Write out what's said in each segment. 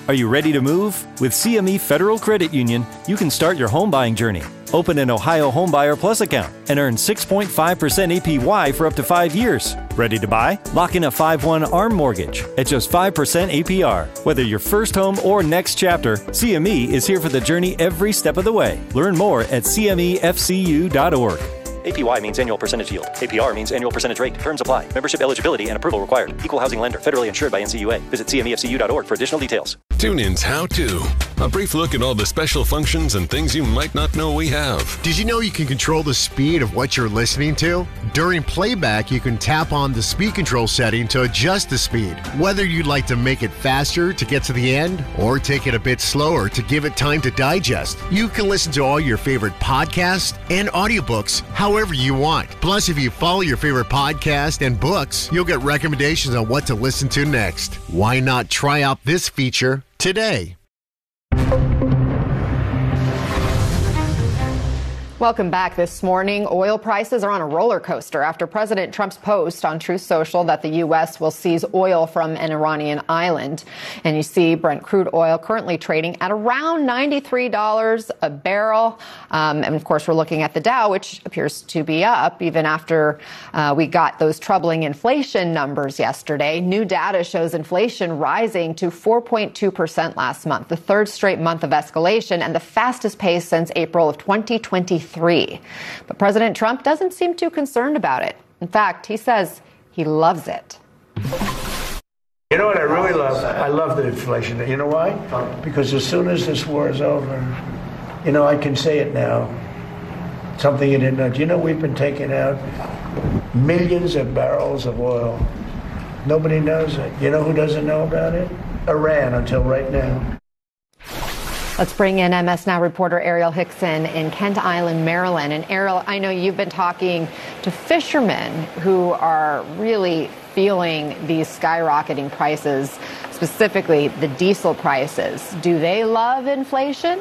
Are you ready to move? With CME Federal Credit Union, you can start your home buying journey. Open an Ohio Homebuyer Plus account and earn 6.5% APY for up to 5 years. Ready to buy? Lock in a 5/1 ARM mortgage at just 5% APR. Whether your first home or next chapter, CME is here for the journey every step of the way. Learn more at cmefcu.org. APY means annual percentage yield. APR means annual percentage rate. Terms apply. Membership eligibility and approval required. Equal housing lender. Federally insured by NCUA. Visit cmefcu.org for additional details. TuneIn's How To. A brief look at all the special functions and things you might not know we have. Did you know you can control the speed of what you're listening to? During playback, you can tap on the speed control setting to adjust the speed. Whether you'd like to make it faster to get to the end or take it a bit slower to give it time to digest, you can listen to all your favorite podcasts and audiobooks however you want. Plus, if you follow your favorite podcast and books, you'll get recommendations on what to listen to next. Why not try out this feature today? Welcome back. This morning, oil prices are on a roller coaster after President Trump's post on Truth Social that the U.S. will seize oil from an Iranian island. And you see Brent crude oil currently trading at around $93 a barrel. And of course, we're looking at the Dow, which appears to be up even after we got those troubling inflation numbers yesterday. New data shows inflation rising to 4.2% last month, the third straight month of escalation and the fastest pace since April of 2023. But President Trump doesn't seem too concerned about it. In fact, he says he loves it. You know what I really love? I love the inflation. You know why? Because as soon as this war is over, I can say it now. Something you didn't know. Do you know we've been taking out millions of barrels of oil? Nobody knows it. You know who doesn't know about it? Iran, until right now. Let's bring in MS Now reporter Ariel Hickson in Kent Island, Maryland. And Ariel, I know you've been talking to fishermen who are really feeling these skyrocketing prices, specifically the diesel prices. Do they love inflation?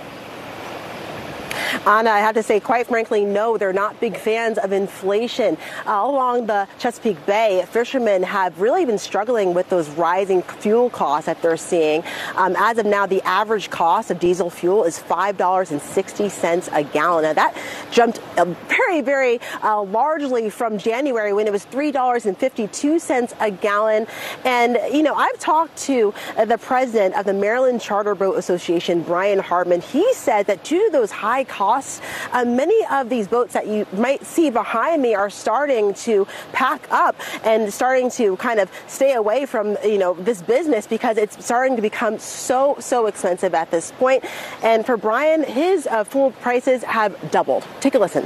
Anna, I have to say, quite frankly, no, they're not big fans of inflation. Along the Chesapeake Bay, fishermen have really been struggling with those rising fuel costs that they're seeing. As of now, the average cost of diesel fuel is $5.60 a gallon. Now, that jumped very, very largely from January when it was $3.52 a gallon. And, I've talked to the president of the Maryland Charter Boat Association, Brian Hardman. He said that due to those high costs, many of these boats that you might see behind me are starting to pack up and starting to kind of stay away from, this business because it's starting to become so expensive at this point. And for Brian, his fuel prices have doubled. Take a listen.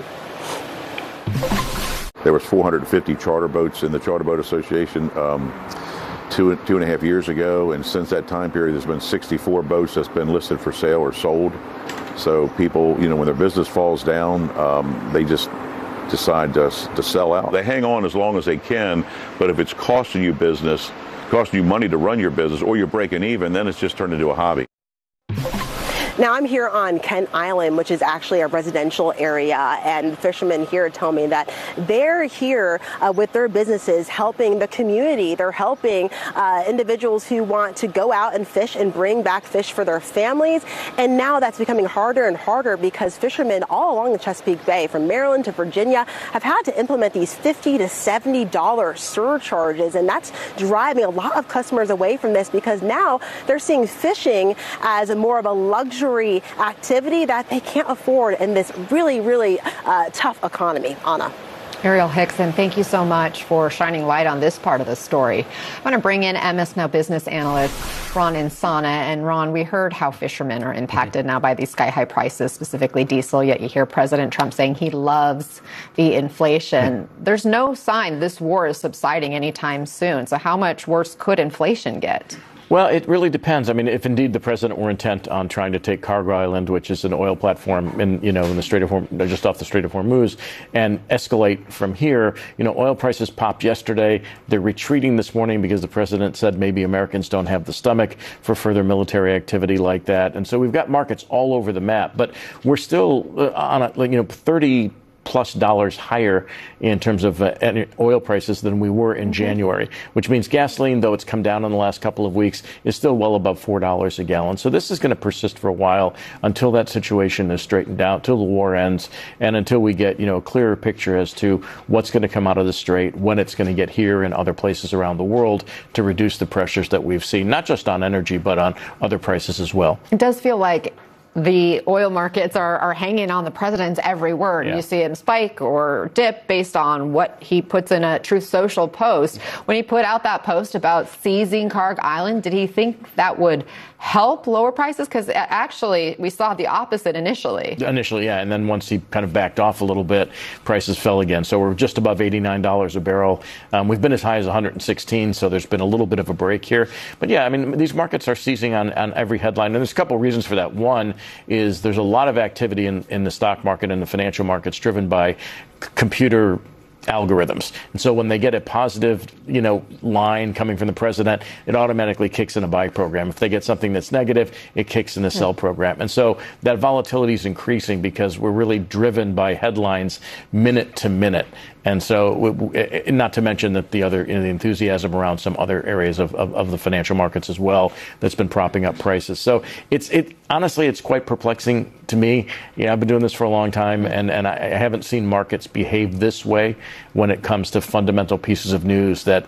There was 450 charter boats in the Charter Boat Association two and a half years ago, and since that time period, there's been 64 boats that's been listed for sale or sold. So people, when their business falls down, they just decide to sell out. They hang on as long as they can, but if it's costing you business, costing you money to run your business, or you're breaking even, then it's just turned into a hobby. Now, I'm here on Kent Island, which is actually a residential area, and fishermen here tell me that they're here with their businesses helping the community. They're helping individuals who want to go out and fish and bring back fish for their families. And now that's becoming harder and harder because fishermen all along the Chesapeake Bay, from Maryland to Virginia, have had to implement these $50 to $70 surcharges. And that's driving a lot of customers away from this because now they're seeing fishing as more of a luxury activity that they can't afford in this really, really tough economy. Anna. Ariel Hickson, thank you so much for shining light on this part of the story. I want to bring in MS Now business analyst Ron Insana. And Ron, we heard how fishermen are impacted now by these sky-high prices, specifically diesel, yet you hear President Trump saying he loves the inflation. There's no sign this war is subsiding anytime soon. So how much worse could inflation get? Well, it really depends. I mean, if indeed the president were intent on trying to take Cargo Island, which is an oil platform in the Strait of Hormuz, just off the Strait of Hormuz, and escalate from here, oil prices popped yesterday. They're retreating this morning because the president said maybe Americans don't have the stomach for further military activity like that. And so we've got markets all over the map, but we're still on a, 30 $100+ higher in terms of oil prices than we were in January, which means gasoline, though it's come down in the last couple of weeks, is still well above $4 a gallon. So this is going to persist for a while until that situation is straightened out, till the war ends, and until we get, a clearer picture as to what's going to come out of the Strait, when it's going to get here and other places around the world to reduce the pressures that we've seen, not just on energy, but on other prices as well. It does feel like the oil markets are hanging on the president's every word. Yeah. You see him spike or dip based on what he puts in a Truth Social post. When he put out that post about seizing Kharg Island, did he think that would help lower prices? Because actually, we saw the opposite initially. Initially, yeah. And then once he kind of backed off a little bit, prices fell again. So we're just above $89 a barrel. We've been as high as 116, so there's been a little bit of a break here. But yeah, I mean, these markets are seizing on every headline. And there's a couple of reasons for that. One is there's a lot of activity in the stock market and the financial markets driven by computer algorithms. And so when they get a positive, line coming from the president, it automatically kicks in a buy program. If they get something that's negative, it kicks in a sell program. And so that volatility is increasing because we're really driven by headlines minute to minute. And so, not to mention that the other, the enthusiasm around some other areas of the financial markets as well that's been propping up prices. So honestly, it's quite perplexing to me. I've been doing this for a long time, and I haven't seen markets behave this way when it comes to fundamental pieces of news that,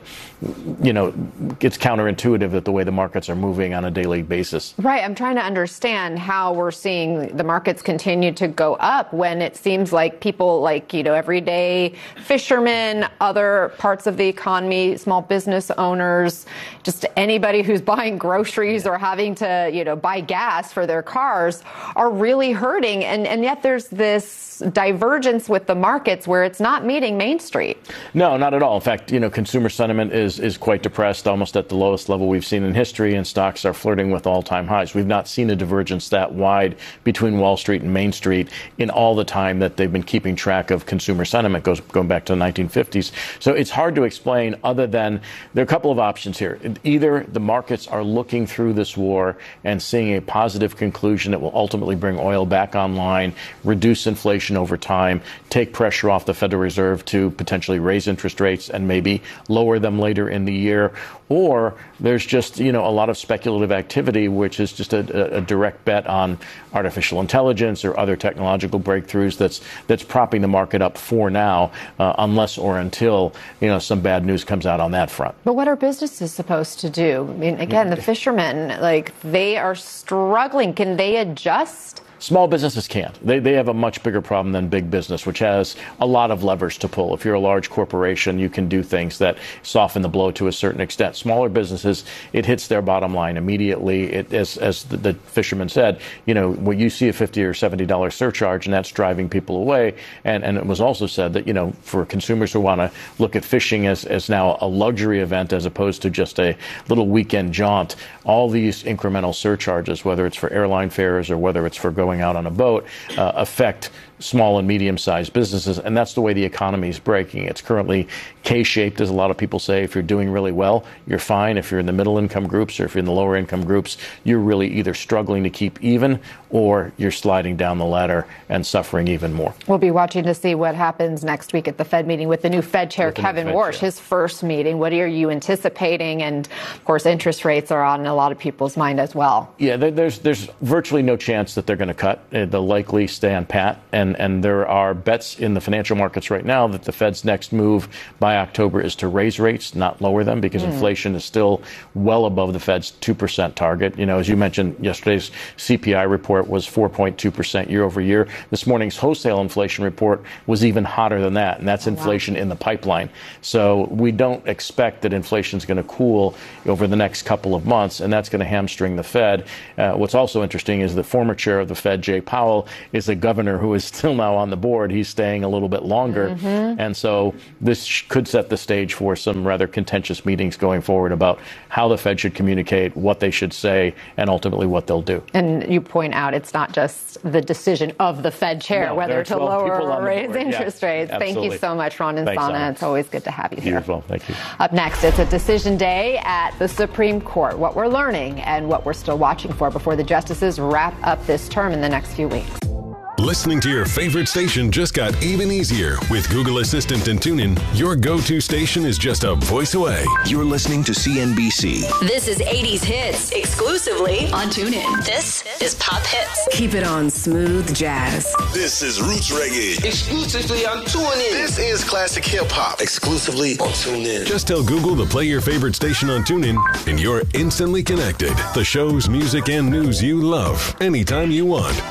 it's counterintuitive that the way the markets are moving on a daily basis. Right. I'm trying to understand how we're seeing the markets continue to go up when it seems like people like, everyday fishermen, other parts of the economy, small business owners, just anybody who's buying groceries or having to, buy gas for their cars are really hurting. And yet there's this divergence with the markets where it's not meeting Main Street. No, not at all. In fact, consumer sentiment is quite depressed, almost at the lowest level we've seen in history, and stocks are flirting with all-time highs. We've not seen a divergence that wide between Wall Street and Main Street in all the time that they've been keeping track of consumer sentiment, going back to the 1950s. So it's hard to explain other than there are a couple of options here. Either the markets are looking through this war and seeing a positive conclusion that will ultimately bring oil back online, reduce inflation over time, take pressure off the Federal Reserve to potentially raise interest rates and maybe lower them later in the year, or there's just, a lot of speculative activity, which is just a direct bet on artificial intelligence or other technological breakthroughs that's propping the market up for now, unless or until, some bad news comes out on that front. But what are businesses supposed to do? I mean, again, the fishermen, they are struggling. Can they adjust? Small businesses can't. They have a much bigger problem than big business, which has a lot of levers to pull. If you're a large corporation, you can do things that soften the blow to a certain extent. Smaller businesses, it hits their bottom line immediately. As the fisherman said, when you see a $50 or $70 surcharge, and that's driving people away. And it was also said that, for consumers who want to look at fishing as now a luxury event as opposed to just a little weekend jaunt, all these incremental surcharges, whether it's for airline fares or whether it's for going out on a boat, affect small and medium-sized businesses, and that's the way the economy is breaking. It's currently K-shaped, as a lot of people say. If you're doing really well, you're fine. If you're in the middle-income groups or if you're in the lower-income groups, you're really either struggling to keep even or you're sliding down the ladder and suffering even more. We'll be watching to see what happens next week at the Fed meeting with the new Fed chair, Kevin Warsh, his first meeting. What are you anticipating? And, of course, interest rates are on a lot of people's mind as well. Yeah, there's virtually no chance that they're going to cut. They'll likely stay on pat, and there are bets in the financial markets right now that the Fed's next move by October is to raise rates, not lower them, because inflation is still well above the Fed's 2% target. As you mentioned, yesterday's CPI report was 4.2% year over year. This morning's wholesale inflation report was even hotter than that, and that's inflation in the pipeline. So we don't expect that inflation is going to cool over the next couple of months, and that's going to hamstring the Fed. What's also interesting is the former chair of the Fed, Jay Powell, is a governor who is still now on the board. He's staying a little bit longer. And so this could set the stage for some rather contentious meetings going forward about how the Fed should communicate, what they should say, and ultimately what they'll do. And you point out it's not just the decision of the Fed chair whether to lower or raise interest rates. Absolutely. Thank you so much, Ronen Sana. It's always good to have you here. Well, thank you. Up next, it's a decision day at the Supreme Court. What we're learning and what we're still watching for before the justices wrap up this term in the next few weeks. Listening to your favorite station just got even easier. With Google Assistant and TuneIn, your go-to station is just a voice away. You're listening to CNBC. This is 80s Hits, exclusively on TuneIn. This is Pop Hits. Keep it on smooth jazz. This is Roots Reggae, exclusively on TuneIn. This is Classic Hip Hop, exclusively on TuneIn. Just tell Google to play your favorite station on TuneIn, and you're instantly connected. The shows, music, and news you love, anytime you want.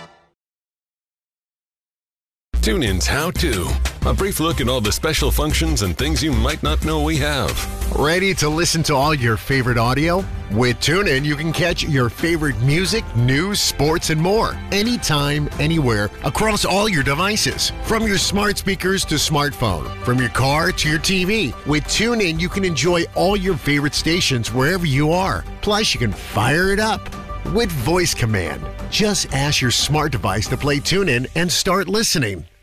TuneIn's How To. A brief look at all the special functions and things you might not know we have. Ready to listen to all your favorite audio? With TuneIn, you can catch your favorite music, news, sports, and more. Anytime, anywhere, across all your devices. From your smart speakers to smartphone. From your car to your TV. With TuneIn, you can enjoy all your favorite stations wherever you are. Plus, you can fire it up with voice command. Just ask your smart device to play TuneIn and start listening.